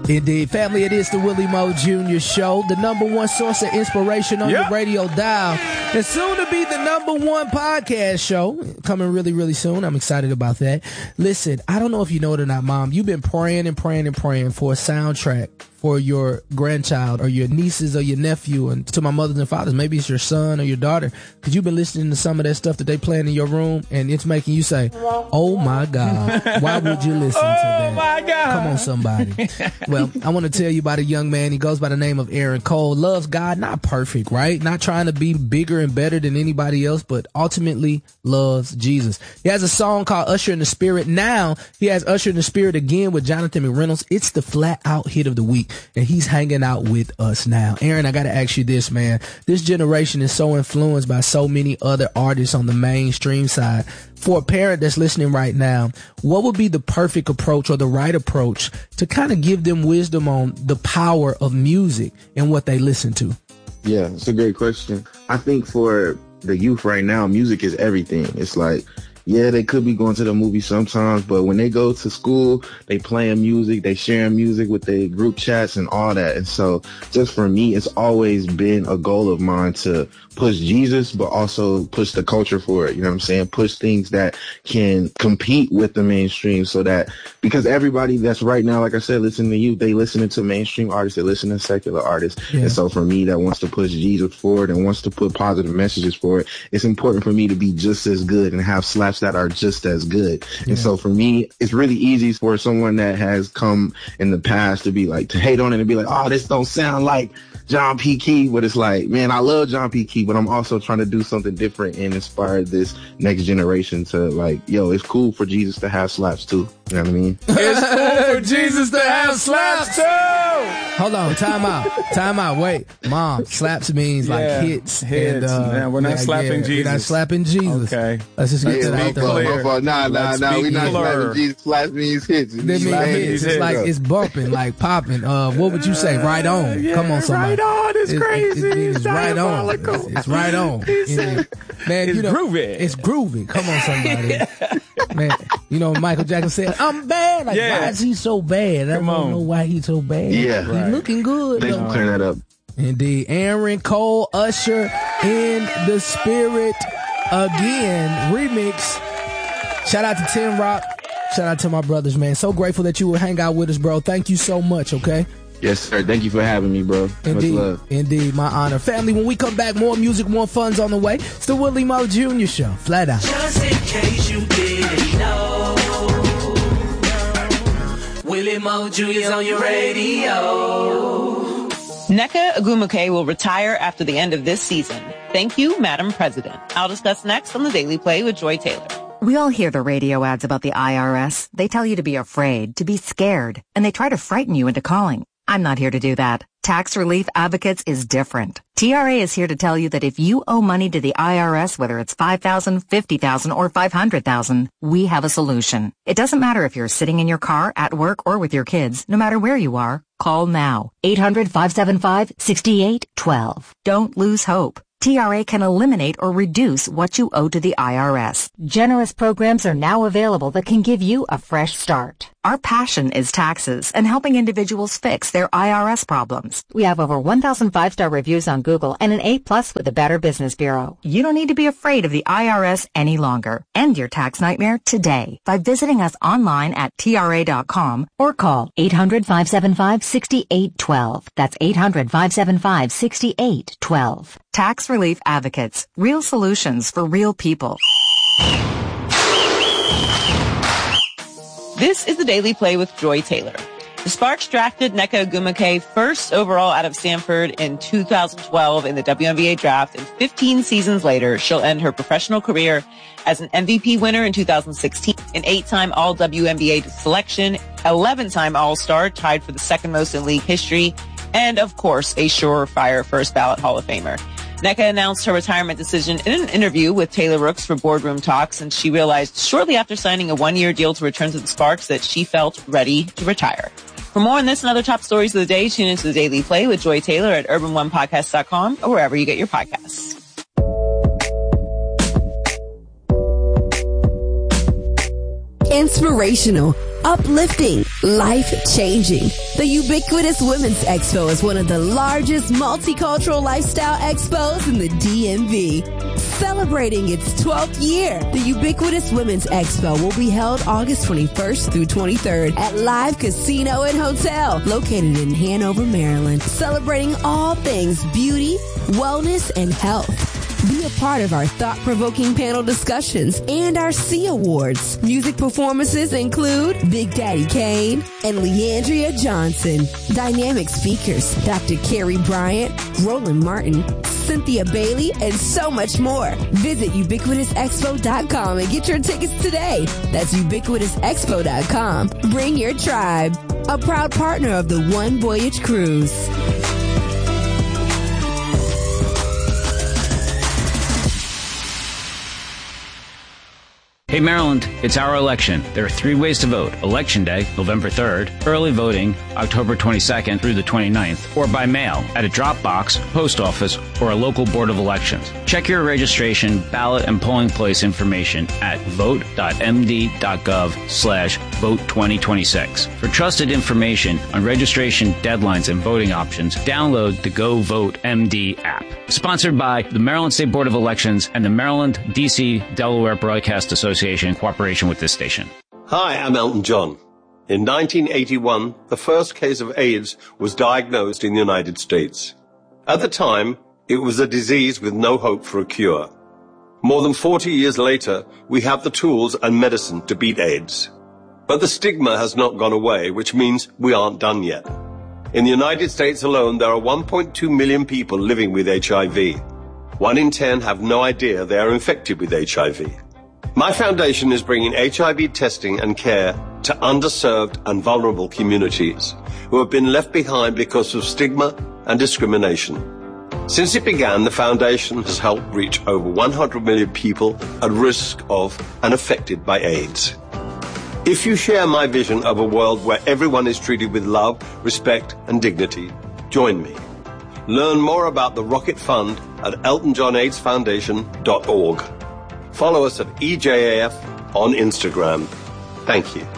Indeed. Family, it is the Willie Moe Jr. Show, the number one source of inspiration on your radio dial, and soon to be the number one podcast show, coming really, really soon. I'm excited about that. Listen, I don't know if you know it or not, Mom. You've been praying and praying and praying for a soundtrack for your grandchild or your nieces or your nephew, and to my mothers and fathers, maybe it's your son or your daughter, because you've been listening to some of that stuff that they playing in your room, and it's making you say, oh my God, why would you listen to that? Oh my God. Come on, somebody. Well, I want to tell you about a young man. He goes by the name of Aaron Cole. Loves God, not perfect, right? Not trying to be bigger and better than anybody else, but ultimately loves Jesus. He has a song called Usher in the Spirit. Now he has Usher in the Spirit again with Jonathan McReynolds. It's the flat out hit of the week, and he's hanging out with us now. Aaron, I got to ask you this, man. This generation is so influenced by so many other artists on the mainstream side. For a parent that's listening right now, what would be the perfect approach or the right approach to kind of give them wisdom on the power of music and what they listen to? Yeah, it's a great question. I think for the youth right now, music is everything. It's like, yeah, they could be going to the movie sometimes, but when they go to school, they playing music, they sharing music with their group chats and all that. And so just for me, it's always been a goal of mine to push Jesus, but also push the culture for it. You know what I'm saying? Push things that can compete with the mainstream, so that, because everybody that's right now, like I said, listening to you, they listening to mainstream artists, they listen to secular artists. Yeah. And so for me that wants to push Jesus forward and wants to put positive messages forward, it's important for me to be just as good and have slaps that are just as good. Yeah. And so for me, it's really easy for someone that has come in the past to be like, to hate on it and be like, oh, this don't sound like John P. Key, but it's like, man, I love John P. Key, but I'm also trying to do something different and inspire this next generation to like, yo, it's cool for Jesus to have slaps too. You know what I mean? It's cool for Jesus to have slaps too. Hold on, time out. Wait, Mom, slaps means like hits. And, man, we're not slapping Jesus. We're not slapping Jesus. Okay. Let's just get that out there. Nah, we not slapping Jesus. Slaps means hits. They mean hits. It's like, it's bumping, like popping. What would you say? Right on. Come on, somebody. Right on is crazy. It's right on. It's right on. Man, it's groovy. It's groovy. Come on, somebody. Man, you know, Michael Jackson said, I'm bad. Like, why is he so bad? I don't know why he's so bad. Yeah. He's looking good. Thanks for clearing that up. Indeed. Aaron Cole, Usher in the Spirit again. Remix. Shout out to Tim Rock. Shout out to my brothers, man. So grateful that you would hang out with us, bro. Thank you so much, okay? Yes, sir. Thank you for having me, bro. Indeed. Much love. Indeed. My honor. Family, when we come back, more music, more fun's on the way. It's the Willie Moe Jr. Show. Flat out. Just in case you didn't know, Willie Moe Jr.'s on your radio. Nneka Ogwumike will retire after the end of this season. Thank you, Madam President. I'll discuss next on The Daily Play with Joy Taylor. We all hear the radio ads about the IRS. They tell you to be afraid, to be scared, and they try to frighten you into calling. I'm not here to do that. Tax Relief Advocates is different. TRA is here to tell you that if you owe money to the IRS, whether it's $5,000, $50,000, or $500,000, we have a solution. It doesn't matter if you're sitting in your car, at work, or with your kids. No matter where you are, call now. 800-575-6812. Don't lose hope. TRA can eliminate or reduce what you owe to the IRS. Generous programs are now available that can give you a fresh start. Our passion is taxes and helping individuals fix their IRS problems. We have over 1,000 5-star reviews on Google and an A+ with the Better Business Bureau. You don't need to be afraid of the IRS any longer. End your tax nightmare today by visiting us online at TRA.com or call 800-575-6812. That's 800-575-6812. Tax Relief Advocates. Real solutions for real people. This is The Daily Play with Joy Taylor. The Sparks drafted Nneka Ogwumike first overall out of Stanford in 2012 in the WNBA draft, and 15 seasons later, she'll end her professional career as an MVP winner in 2016, an 8-time All-WNBA selection, 11-time All-Star, tied for the second most in league history, and, of course, a surefire first-ballot Hall of Famer. Nneka announced her retirement decision in an interview with Taylor Rooks for Boardroom Talks, and she realized shortly after signing a 1-year deal to return to the Sparks that she felt ready to retire. For more on this and other top stories of the day, tune into The Daily Play with Joy Taylor at urban1podcast.com or wherever you get your podcasts. Inspirational, Uplifting, life-changing. The Ubiquitous Women's Expo is one of the largest multicultural lifestyle expos in the DMV. Celebrating its 12th year, the Ubiquitous Women's Expo will be held August 21st through 23rd at Live Casino and Hotel, located in Hanover, Maryland. Celebrating all things beauty, wellness, and health. Be a part of our thought-provoking panel discussions and our C Awards. Music performances include Big Daddy Kane and Leandria Johnson. Dynamic speakers, Dr. Carrie Bryant, Roland Martin, Cynthia Bailey, and so much more. Visit ubiquitousexpo.com and get your tickets today. That's ubiquitousexpo.com. Bring your tribe. A proud partner of the One Voyage Cruise. Hey Maryland, it's our election. There are 3 ways to vote. Election Day, November 3rd, early voting, October 22nd through the 29th, or by mail at a drop box, post office, or a local board of elections. Check your registration, ballot, and polling place information at vote.md.gov/vote2026. For trusted information on registration deadlines and voting options, download the Go Vote MD app. Sponsored by the Maryland State Board of Elections and the Maryland, D.C., Delaware Broadcast Association in cooperation with this station. Hi, I'm Elton John. In 1981, the first case of AIDS was diagnosed in the United States. At the time, it was a disease with no hope for a cure. More than 40 years later, we have the tools and medicine to beat AIDS. But the stigma has not gone away, which means we aren't done yet. In the United States alone, there are 1.2 million people living with HIV. 1 in 10 have no idea they are infected with HIV. My foundation is bringing HIV testing and care to underserved and vulnerable communities who have been left behind because of stigma and discrimination. Since it began, the foundation has helped reach over 100 million people at risk of and affected by AIDS. If you share my vision of a world where everyone is treated with love, respect, and dignity, join me. Learn more about the Rocket Fund at eltonjohnaidsfoundation.org. Follow us at EJAF on Instagram. Thank you.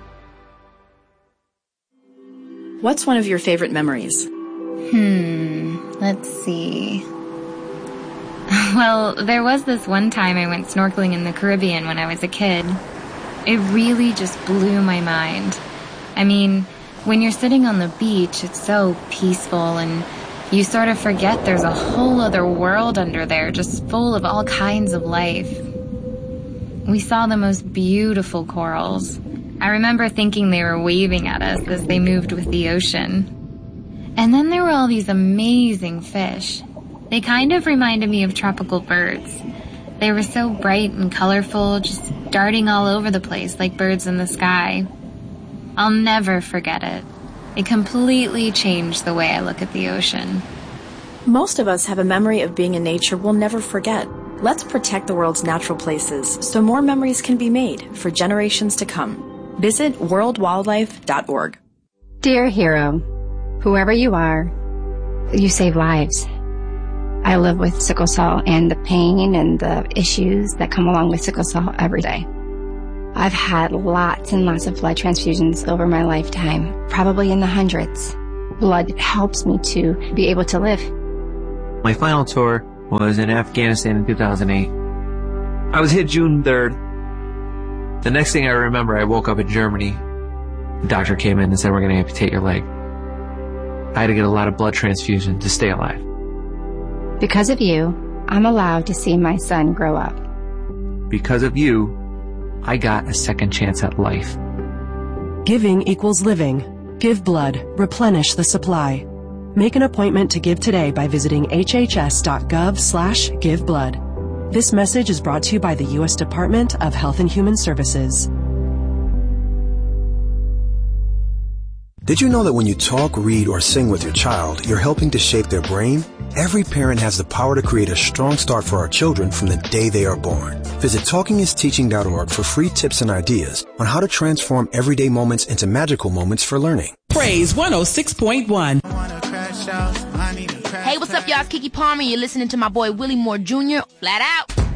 What's one of your favorite memories? Let's see. Well, there was this one time I went snorkeling in the Caribbean when I was a kid. It really just blew my mind. I mean, when you're sitting on the beach, it's so peaceful and you sort of forget there's a whole other world under there just full of all kinds of life. We saw the most beautiful corals. I remember thinking they were waving at us as they moved with the ocean. And then there were all these amazing fish. They kind of reminded me of tropical birds. They were so bright and colorful, just darting all over the place like birds in the sky. I'll never forget it. It completely changed the way I look at the ocean. Most of us have a memory of being in nature we'll never forget. Let's protect the world's natural places so more memories can be made for generations to come. Visit worldwildlife.org. Dear hero, whoever you are, you save lives. I live with sickle cell and the pain and the issues that come along with sickle cell every day. I've had lots and lots of blood transfusions over my lifetime, probably in the hundreds. Blood helps me to be able to live. My final tour was in Afghanistan in 2008. I was hit June 3rd. The next thing I remember, I woke up in Germany. The doctor came in and said, we're going to amputate your leg. I had to get a lot of blood transfusion to stay alive. Because of you, I'm allowed to see my son grow up. Because of you, I got a second chance at life. Giving equals living. Give blood. Replenish the supply. Make an appointment to give today by visiting hhs.gov/giveblood. This message is brought to you by the U.S. Department of Health and Human Services. Did you know that when you talk, read, or sing with your child, you're helping to shape their brain? Every parent has the power to create a strong start for our children from the day they are born. Visit TalkingIsTeaching.org for free tips and ideas on how to transform everyday moments into magical moments for learning. Praise 106.1. Hey, what's up, y'all? It's Keke Palmer. You're listening to my boy Willie Moore Jr. Flat Out.